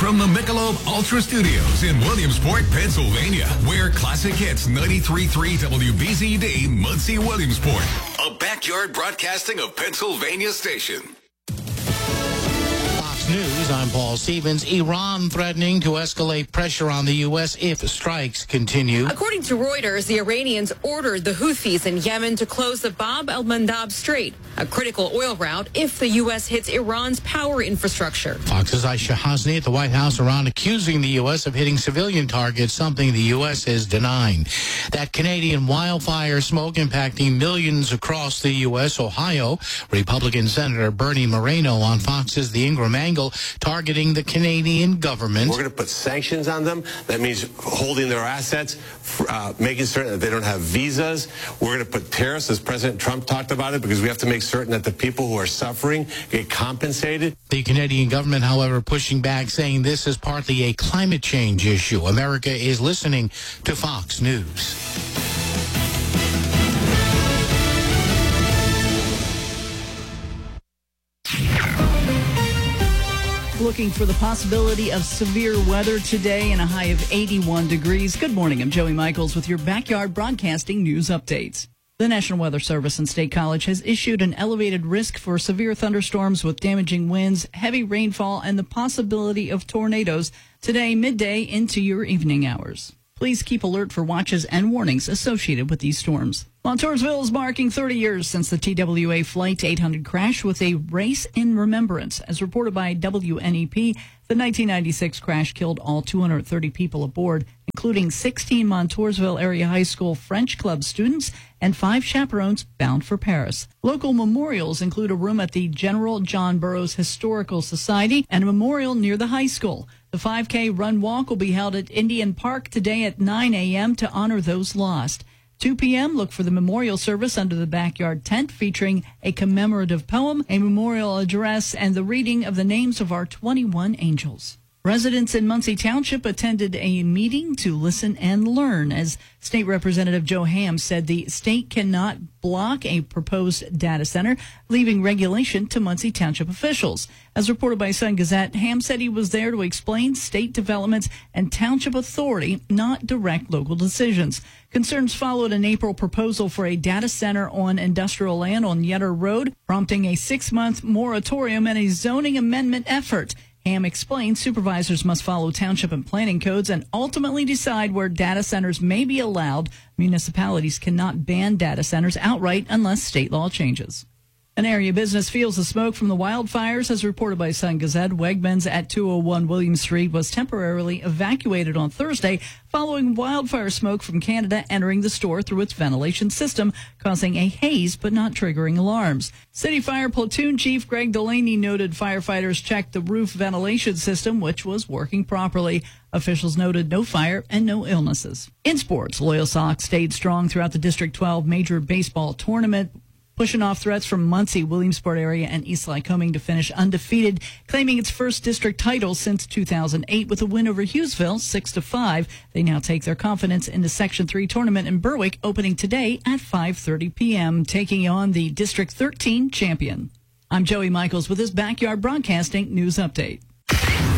from the Michelob Ultra Studios in Williamsport, Pennsylvania, where classic hits 93.3 WBZD, Muncie, Williamsport. A backyard broadcasting of Pennsylvania station. News, I'm Paul Stevens. Iran threatening to escalate pressure on the U.S. if strikes continue. According to Reuters, the Iranians ordered the Houthis in Yemen to close the Bab el-Mandab Strait, a critical oil route, if the U.S. hits Iran's power infrastructure. Fox's Aisha Hasni at the White House. Iran accusing the U.S. of hitting civilian targets, something the U.S. is denying. That Canadian wildfire smoke impacting millions across the U.S. Ohio. Republican Senator Bernie Moreno on Fox's The Ingram Angle targeting the Canadian government. We're going to put sanctions on them. That means holding their assets, making certain that they don't have visas. We're going to put tariffs, as President Trump talked about it, because we have to make certain that the people who are suffering get compensated. The Canadian government, however, pushing back, saying this is partly a climate change issue. America is listening to Fox News. Looking for the possibility of severe weather today and a high of 81 degrees. Good morning. I'm Joey Michaels with your Backyard Broadcasting News Updates. The National Weather Service and State College has issued an elevated risk for severe thunderstorms with damaging winds, heavy rainfall, and the possibility of tornadoes today midday into your evening hours. Please keep alert for watches and warnings associated with these storms. Montoursville is marking 30 years since the TWA Flight 800 crash with a race in remembrance. As reported by WNEP, the 1996 crash killed all 230 people aboard, including 16 Montoursville Area High School French Club students and 5 chaperones bound for Paris. Local memorials include a room at the General John Burroughs Historical Society and a memorial near the high school. The 5K run walk will be held at Indian Park today at 9 a.m. to honor those lost. 2 p.m., look for the memorial service under the backyard tent featuring a commemorative poem, a memorial address, and the reading of the names of our 21 angels. Residents in Muncie Township attended a meeting to listen and learn. As State Representative Joe Ham said, the state cannot block a proposed data center, leaving regulation to Muncie Township officials. As reported by Sun Gazette, Ham said he was there to explain state developments and township authority, not direct local decisions. Concerns followed an April proposal for a data center on industrial land on Yetter Road, prompting a 6-month moratorium and a zoning amendment effort. Ham explained supervisors must follow township and planning codes and ultimately decide where data centers may be allowed. Municipalities cannot ban data centers outright unless state law changes. An area business feels the smoke from the wildfires. As reported by Sun Gazette, Wegmans at 201 William Street was temporarily evacuated on Thursday following wildfire smoke from Canada entering the store through its ventilation system, causing a haze but not triggering alarms. City Fire Platoon Chief Greg Delaney noted firefighters checked the roof ventilation system, which was working properly. Officials noted no fire and no illnesses. In sports, Loyal Sox stayed strong throughout the District 12 Major Baseball Tournament, pushing off threats from Muncie, Williamsport area, and East Lycoming to finish undefeated, claiming its first district title since 2008 with a win over Hughesville, 6-5. They now take their confidence in the Section 3 tournament in Berwick, opening today at 5:30 p.m., taking on the District 13 champion. I'm Joey Michaels with this Backyard Broadcasting News Update.